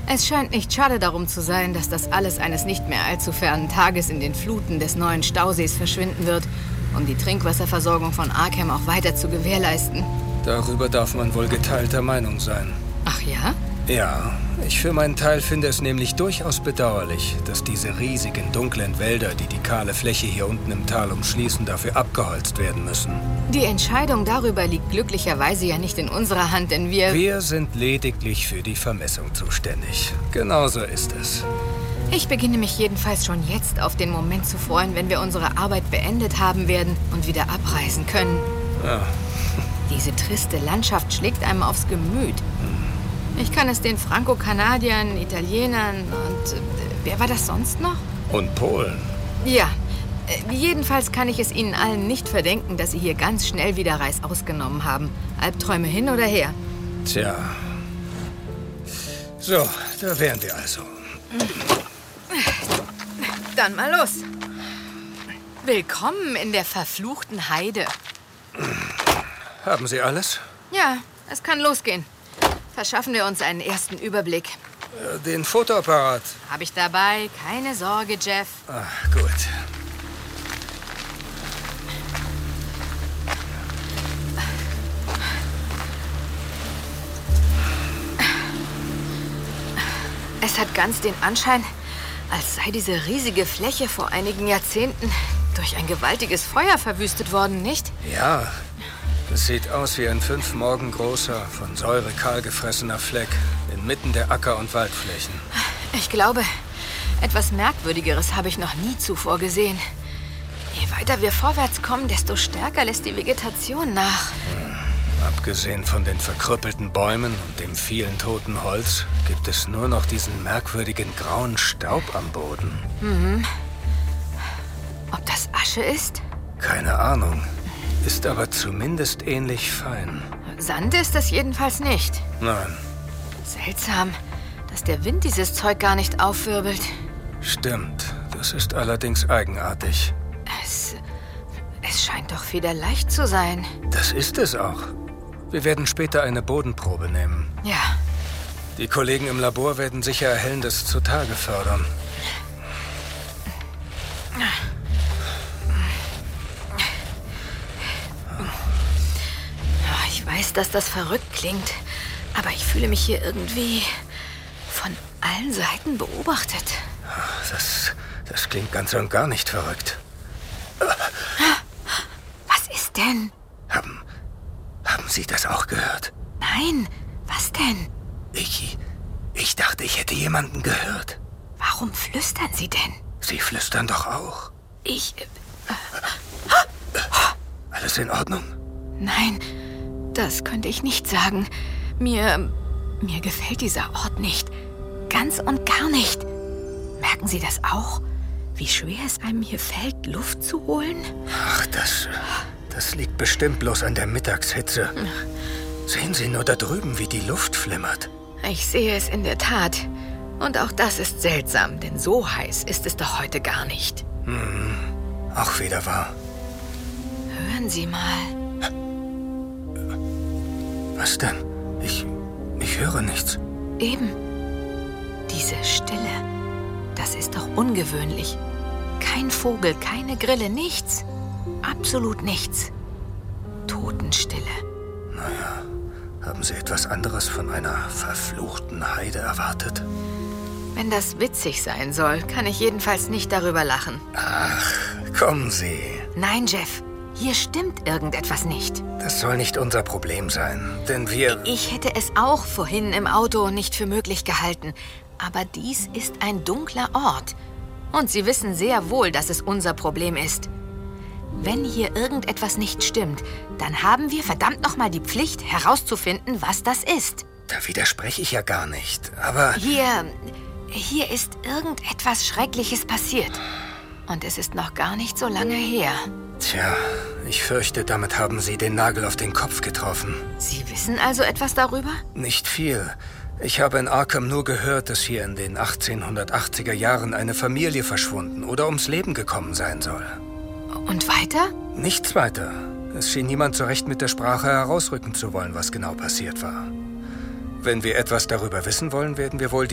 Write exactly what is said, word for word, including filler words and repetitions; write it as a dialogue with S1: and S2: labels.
S1: Es scheint nicht schade darum zu sein, dass das alles eines nicht mehr allzu fernen Tages in den Fluten des neuen Stausees verschwinden wird, um die Trinkwasserversorgung von Arkham auch weiter zu gewährleisten.
S2: Darüber darf man wohl geteilter Meinung sein.
S1: Ach ja?
S2: Ja, ich für meinen Teil finde es nämlich durchaus bedauerlich, dass diese riesigen, dunklen Wälder, die die kahle Fläche hier unten im Tal umschließen, dafür abgeholzt werden müssen.
S1: Die Entscheidung darüber liegt glücklicherweise ja nicht in unserer Hand, denn wir...
S2: Wir sind lediglich für die Vermessung zuständig. Genauso ist es.
S1: Ich beginne mich jedenfalls schon jetzt auf den Moment zu freuen, wenn wir unsere Arbeit beendet haben werden und wieder abreisen können.
S2: Ja.
S1: Diese triste Landschaft schlägt einem aufs Gemüt. Ich kann es den Franco-Kanadiern, Italienern und... Äh, wer war das sonst noch?
S2: Und Polen.
S1: Ja. Äh, jedenfalls kann ich es ihnen allen nicht verdenken, dass sie hier ganz schnell wieder Reißaus genommen haben. Albträume hin oder her.
S2: Tja. So, da wären wir also.
S1: Dann mal los. Willkommen in der verfluchten Heide.
S2: Haben Sie alles?
S1: Ja, es kann losgehen. Verschaffen wir uns einen ersten Überblick.
S2: Den Fotoapparat.
S1: Habe ich dabei. Keine Sorge, Jeff.
S2: Ach, gut.
S1: Es hat ganz den Anschein, als sei diese riesige Fläche vor einigen Jahrzehnten durch ein gewaltiges Feuer verwüstet worden, nicht?
S2: Ja. Es sieht aus wie ein fünf Morgen großer, von Säure kahl gefressener Fleck inmitten der Acker- und Waldflächen.
S1: Ich glaube, etwas Merkwürdigeres habe ich noch nie zuvor gesehen. Je weiter wir vorwärts kommen, desto stärker lässt die Vegetation nach.
S2: Hm. Abgesehen von den verkrüppelten Bäumen und dem vielen toten Holz gibt es nur noch diesen merkwürdigen grauen Staub am Boden.
S1: Mhm. Ob das Asche ist?
S2: Keine Ahnung. Ist aber zumindest ähnlich fein.
S1: Sand ist es jedenfalls nicht.
S2: Nein.
S1: Seltsam, dass der Wind dieses Zeug gar nicht aufwirbelt.
S2: Stimmt, das ist allerdings eigenartig.
S1: Es, es scheint doch federleicht zu sein.
S2: Das ist es auch. Wir werden später eine Bodenprobe nehmen.
S1: Ja.
S2: Die Kollegen im Labor werden sicher Erhellendes zutage fördern.
S1: Ich weiß, dass das verrückt klingt, aber ich fühle mich hier irgendwie von allen Seiten beobachtet.
S2: Das, das klingt ganz und gar nicht verrückt.
S1: Was ist denn?
S2: Haben, haben Sie das auch gehört?
S1: Nein, was denn?
S2: Ich, ich dachte, ich hätte jemanden gehört.
S1: Warum flüstern Sie denn?
S2: Sie flüstern doch auch.
S1: Ich...
S2: Äh, Alles in Ordnung?
S1: Nein, das könnte ich nicht sagen. Mir... mir gefällt dieser Ort nicht. Ganz und gar nicht. Merken Sie das auch? Wie schwer es einem hier fällt, Luft zu holen?
S2: Ach, das... das liegt bestimmt bloß an der Mittagshitze. Sehen Sie nur da drüben, wie die Luft flimmert.
S1: Ich sehe es in der Tat. Und auch das ist seltsam, denn so heiß ist es doch heute gar nicht.
S2: Hm, auch wieder wahr.
S1: Hören Sie mal.
S2: Was denn? Ich... ich höre nichts.
S1: Eben. Diese Stille. Das ist doch ungewöhnlich. Kein Vogel, keine Grille, nichts. Absolut nichts. Totenstille.
S2: Naja, haben Sie etwas anderes von einer verfluchten Heide erwartet?
S1: Wenn das witzig sein soll, kann ich jedenfalls nicht darüber lachen.
S2: Ach, kommen Sie.
S1: Nein, Jeff. Hier stimmt irgendetwas nicht.
S2: Das soll nicht unser Problem sein, denn wir...
S1: Ich hätte es auch vorhin im Auto nicht für möglich gehalten. Aber dies ist ein dunkler Ort. Und Sie wissen sehr wohl, dass es unser Problem ist. Wenn hier irgendetwas nicht stimmt, dann haben wir verdammt nochmal die Pflicht, herauszufinden, was das ist.
S2: Da widerspreche ich ja gar nicht, aber...
S1: Hier... hier ist irgendetwas Schreckliches passiert. Und es ist noch gar nicht so lange her.
S2: Tja, ich fürchte, damit haben Sie den Nagel auf den Kopf getroffen.
S1: Sie wissen also etwas darüber?
S2: Nicht viel. Ich habe in Arkham nur gehört, dass hier in den achtzehnhundertachtziger Jahren eine Familie verschwunden oder ums Leben gekommen sein soll.
S1: Und weiter?
S2: Nichts weiter. Es schien niemand so recht mit der Sprache herausrücken zu wollen, was genau passiert war. Wenn wir etwas darüber wissen wollen, werden wir wohl die